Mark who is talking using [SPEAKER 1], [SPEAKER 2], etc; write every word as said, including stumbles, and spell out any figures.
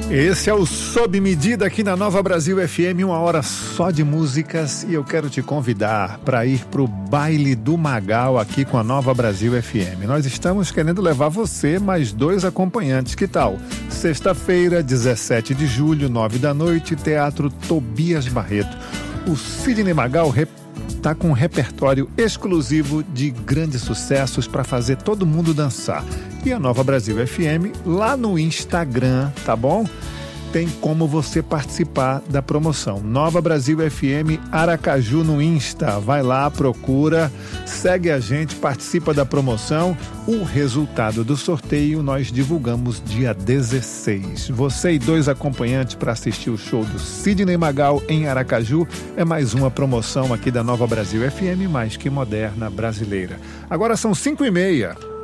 [SPEAKER 1] Esse é o Sob Medida aqui na Nova Brasil F M, uma hora só de músicas, e eu quero te convidar para ir pro Baile do Magal aqui com a Nova Brasil F M. Nós estamos querendo levar você mais dois acompanhantes, que tal? Sexta-feira, dezessete de julho, nove da noite, Teatro Tobias Barreto. O Sidney Magal está com um repertório exclusivo de grandes sucessos para fazer todo mundo dançar. E a Nova Brasil F M, lá no Instagram, tá bom? Tem como você participar da promoção. Nova Brasil F M Aracaju no Insta. Vai lá, procura, segue a gente, participa da promoção. O resultado do sorteio nós divulgamos dia dezesseis. Você e dois acompanhantes para assistir o show do Sidney Magal em Aracaju é mais uma promoção aqui da Nova Brasil F M, mais que moderna brasileira. Agora são cinco e meia.